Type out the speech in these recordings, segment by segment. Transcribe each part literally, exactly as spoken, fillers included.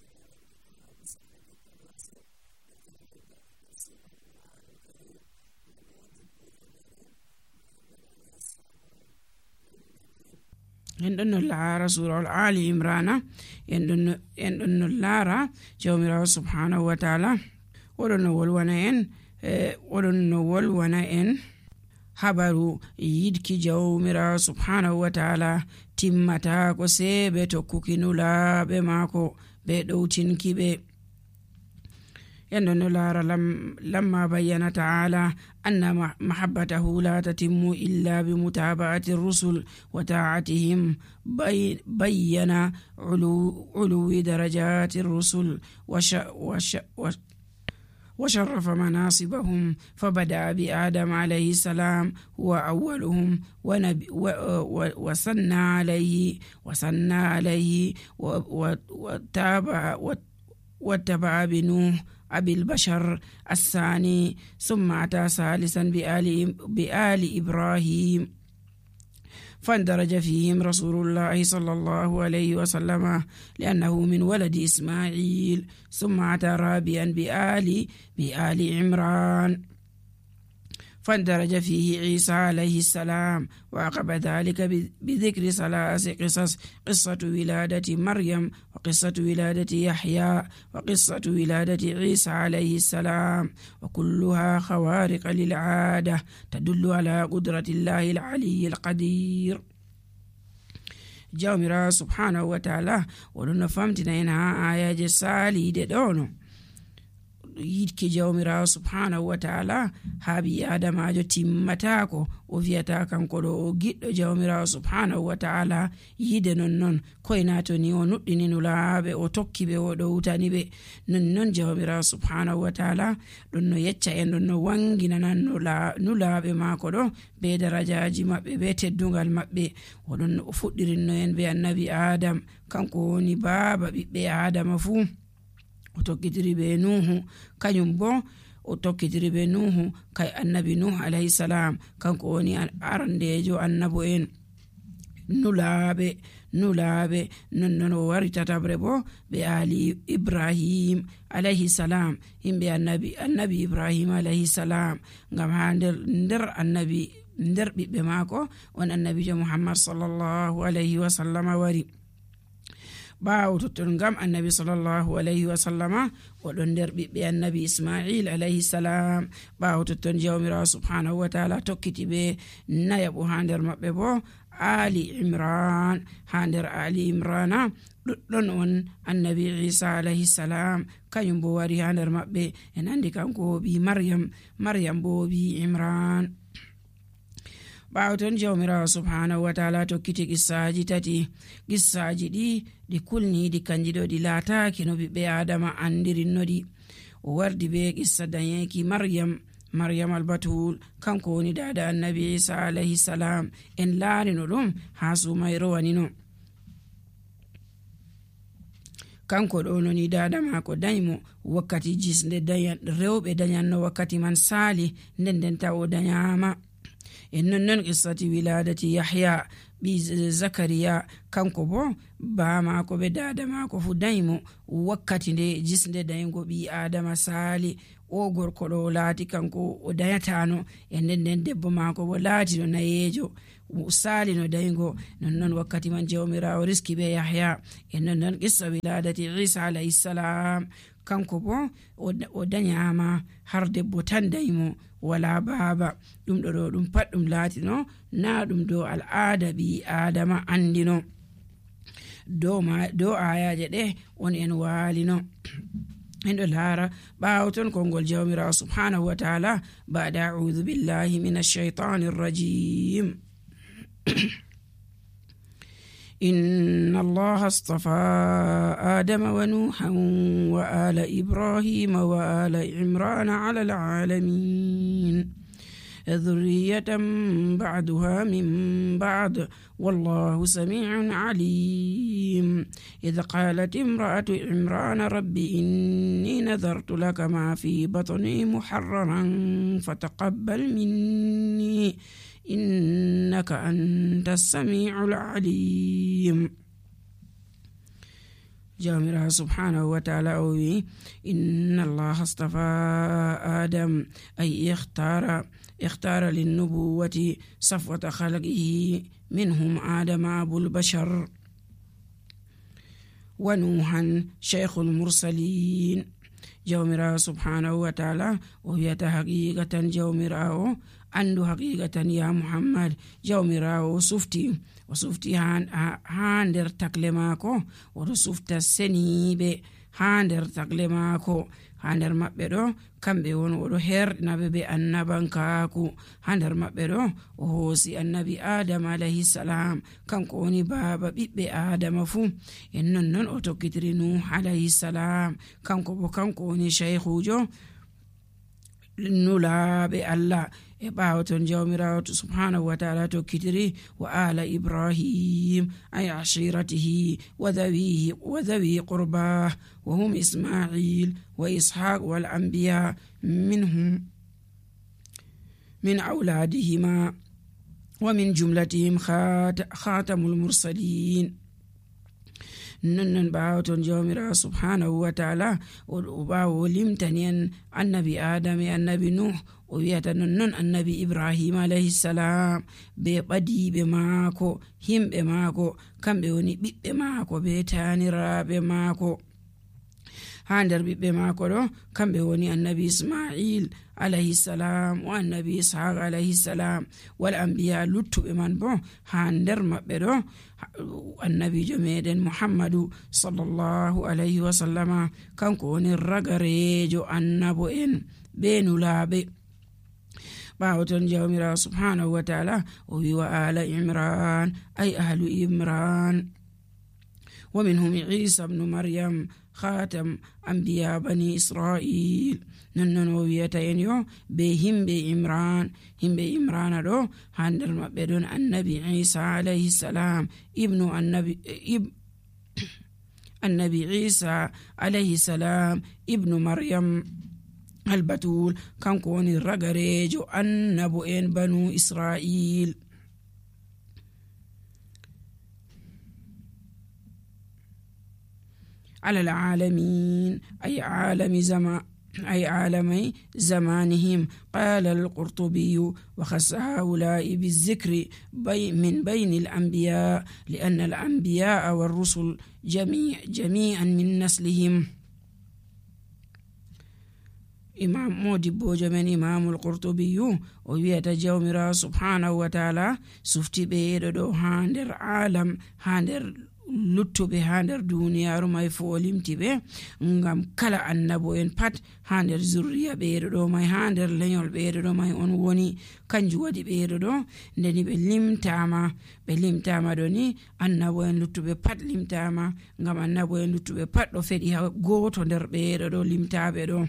en ɗon no laara surahul ali imrana en ɗon en ɗon no laara jawmirawo subhanahu wa taala oɗon no wolwana en oɗon no wolwana en habaru yidki jawmirawo subhanahu wa taala timmata ko sebe tokkuki nulaɓe maako be ɗowtinki ɓe en ɗon no laara lam, lamma bayyana taala anna mahabbatahu la tatimmu illa bimutaba'ati rusul wa ta'atihim bayyana uluwi darajati rusul wa وشرف مناصبهم فبدأ بآدم عليه السلام هو أولهم وسنى عليه وسنى عليه وتابع واتبع بنوح أبي البشر الثاني ثم أتى ثالثا بآل, بآل إبراهيم فاندرج فيهم رسول الله صلى الله عليه وسلم لأنه من ولد إسماعيل ثم أتى رابعا بآل بآل عمران فاندرج فيه عيسى عليه السلام وعقب ذلك بذكر ثلاث قصص قصة ولادة مريم وقصة ولادة يحيى وقصة ولادة عيسى عليه السلام وكلها خوارق للعادة تدل على قدرة الله العلي القدير جاومرا سبحانه وتعالى ولن فهمتنا إنها آية سالي دونو yidki jawmirawo subhanahu wa ta'ala haabi adamajo timmatako o wiyata kanko ɗo o giɗɗo jawmirawo subhanahu wa ta'ala yide non non koynato ni o nuɗɗini nulaɓe o tokki ɓe o ɗowtani ɓe non non jawmirawo subhanahu wa ta'ala ɗon no yecca en ɗon no wanginanan nulaɓe mako ɗo be darajaji maɓɓe be teddugal maɓɓe oɗon o fuɗɗirinno en be annabi adam kanko woni baaba ɓiɓɓe adama fuu o tokkitiri be nuhu kañum bo o tokkitiri be nuhu kay annabi nuhu alayhi salam kanko woni arandejo annabo en nulaɓe nulaɓe nonnon o wari tatabre bo be ali ibrahim alayhi salam yimɓe annabi annabi ibrahim alayhi salam ngam ha nder nder annabi nder ɓiɓɓe maako on annabijo muhammad sallallahu alayhi wa sallama wari ɓaawo totton ngam annabi sallallahu alayhi wa sallama oɗon nder ɓiɓɓe annabi ismail alayhi salam ɓaawo totton jawmirawo subhanahu wa taala tokkiti ɓe nayaɓo ha nder maɓɓe bo ali imran ha nder ali imrana ɗuɗɗon on annabi isa alayhi salam kañum bo wari ha nder maɓɓe en andi kanko bi maryam maryam bo bi imran ɓaawo ton jawmirawo subhanahu wa taala tokkiti qissaji tati qissaji ɗi ɗi kulniɗi kanji ɗo ɗi laataki no ɓiɓɓe adama andirinnoɗi o wardi be qissa dayeki maryam maryam albatul kanko woni dada annabi isa alayhi salam en laarino ɗum ha sumayro wanino kanko ɗo noni dada mako daymo wakkati jisde dayan rewɓe dayanno wakkati man sali nden nden taw o dayama en non non qissati wiladati yahya bi zakariya kanko bo ba mako be dada mako fu daymo wakkati nde jisde daygo bi adama sali o gorko ɗo laati kanko o dayatano e nden nden debbo mako bo laati no nayejo sali no daygo non non wakkati man jawmirawo riski be yahya en non non qissa wiladati isa alayhi salam kanko bo o danyama har debbo tan daymo wala baaba ɗum ɗo ɗo ɗum pat ɗum laatino na ɗum dow al'ada bi adama andino dow ayaje ɗe on en waalino en ɗo laara ɓaawo ton konngol jawmirawo subhanahu wa taala ba'da a'udhu billahi minash shaitanir rajim إن الله اصطفى آدم ونوحا وآل إبراهيم وآل عمران على العالمين ذرية بعدها من بعد والله سميع عليم إذ قالت امرأة عمران رب إني نذرت لك ما في بطني محررا فتقبل مني إنك أنت السميع العليم جامرا سبحانه وتعالى أوي إن الله اصطفى آدم أي اختار اختار للنبوة صفوة خلقه منهم آدم أبو البشر ونوحا شيخ المرسلين جامرا سبحانه وتعالى وهي حقيقة جامرا عنده حقيقة يا محمد جامرا وصفتي وصفتي هاندر تكلماكو ورصفت السنيب هاندر تكلماكو hander maɓɓe ɗo kamɓe won oɗo herɗinaɓe be annabankaku hander maɓɓe ɗo o hoosi annabi adama alayhi salam kanko woni baaba ɓiɓɓe adama fuu en non non o tokkitiri nuh alayhi salam kanko bo kanko woni cheikhujo nulaɓe allah e ɓaawo ton jawmirawo subhanahu wa ta'ala tokkitiri wa ala ibrahim ay ashiratihi wa dhawihi wa dhawi qurbah wa hum isma'il wa ishaq wal anbiya minhum min awladihima wa min jumlatihim khatamul mursalin ننن باوتون جومرا سبحانه وتعالى وباو لمتنين النبي آدم النبي نوح وياتا ننن النبي إبراهيم عليه السلام ببدي بماكو هم بماكو كم بيوني بماكو بيتاني را بماكو هاندر بماكو دو كم بيوني النبي إسماعيل عليه السلام والنبي إسحاق عليه السلام والأنبياء لطو بمن بو هاندر مبدو النبي جميد محمد صلى الله عليه وسلم كان كون الرغريجو النبو إن بين لابي باوتن جومرا سبحانه وتعالى وآل عمران أي أهل عمران ومنهم عيسى بن مريم خاتم أنبياء بني إسرائيل ننو ويتينيو بهم بإمران هم بإمران دو هندر مبدون النبي عيسى عليه السلام ابن النبي اب النبي عيسى عليه السلام ابن مريم البتول كان كوني رغريجو النبوين بنو إسرائيل على العالمين أي عالم زمان أي عالمي زمانهم. قال القرطبي وخص هؤلاء بالذكر بي من بين الأنبياء لأن الأنبياء والرسل جميع جميعا من نسلهم. إمام مودبو جمن إمام القرطبي ويتجاومر سبحانه وتعالى سفتي بيدو هاندر عالم هاندر luttuɓe ha nder duniyaru may fo o limtiɓe ngam kala annabo en pat ha nder zurriya ɓeeɗo ɗo may ha nder leñol ɓeeɗo ɗo may on woni kanjum waɗi ɓeeɗo ɗo ndeni ɓe limtama ɓe limtama ɗo ni annabo en luttuɓe pat limtama ngam annabo en luttuɓe pat ɗo feɗi ha goto nder ɓeeɗo ɗo limtaɓe ɗo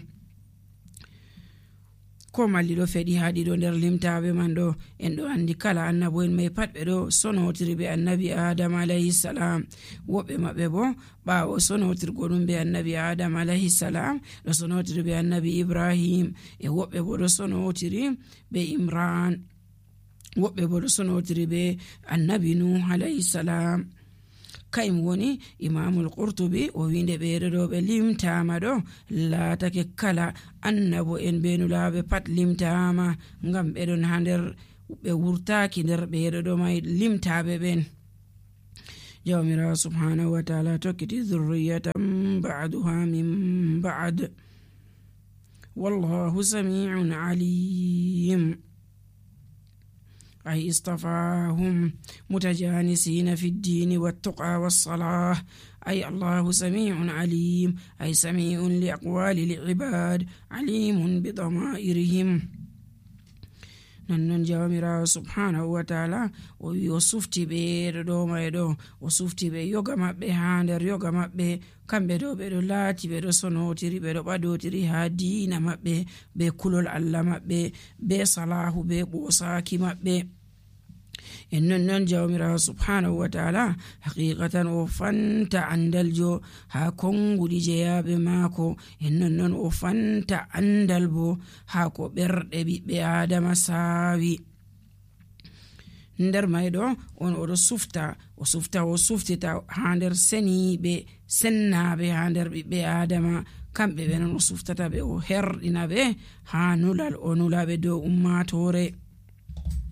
ko malli ɗo feɗi ha ɗiɗo nder limtaɓe man ɗo en ɗo andi kala annabo en may pat ɓe ɗo sonotiri be annabi adama alayhi salam. woɓɓe maɓɓe bo ɓawo sonotirgo ɗum be annabi adama alayhi salam ɗo sonotiri be annabi ibrahim e woɓɓe bo ɗo sonotiri be imran woɓɓe bo ɗo sonotiri be annabi nuh alayhi salam. kayim woni imamul qurtubi o winde ɓeeɗo ɗo ɓe limtama ɗo laatake kala annabo en benulaɓe pat limtama ngam ɓeɗon ha nder ɓe wurtaki nder ɓeeɗo ɗo may limtaɓe ɓen. jawmirawo subhanahu wa ta'ala tokkiti dhurriyatan ba'duha min ba'd wallahu sami'un alim. أي اصطفاهم متجانسين في الدين والتقى والصلاة. أي الله سميع عليم أي سميع لأقوال العباد عليم بضمائرهم. ننن جامرا سبحانه وتعالى ويوصفتي بير دو مايدو وصفتي بي يوغا مابي هاندر يوغا مابي kamɓe ɗo ɓeɗo laati ɓeɗo sonotiri ɓeɗo ɓadotiri ha diina maɓɓe be kulol allah maɓɓe be salahu be ɓosaki maɓɓe. en non non jawmirawo subhanahu wa ta'ala haqiqatan o fanta andaljo ha konguɗi jeyaɓe maako en non non o fanta andal bo ha ko ɓerɗe ɓiɓɓe adama saawi. nder mayɗo on oɗo sufta o sufta o suftita ha nder seniɓe sennaɓe ha nder ɓiɓɓe adama kamɓe ɓe non o suftata ɓe o herɗina ɓe ha nulal o nulaɓe dow ummatore